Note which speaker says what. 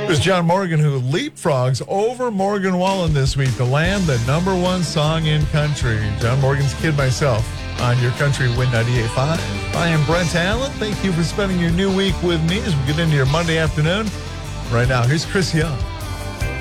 Speaker 1: There's John Morgan, who leapfrogs over Morgan Wallen this week to land the number one song in country. John Morgan's Kid Myself on your country Win 98.5. I am Brent Allen. Thank you for spending your new week with me as we get into your Monday afternoon. Right now, here's Chris Young.